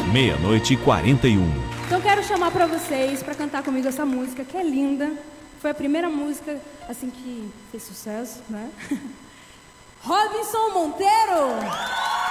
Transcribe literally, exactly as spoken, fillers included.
Meia-noite e quarenta e um. Então quero chamar pra vocês pra cantar comigo essa música que é linda. Foi a primeira música assim que fez sucesso, né? Robinson Monteiro!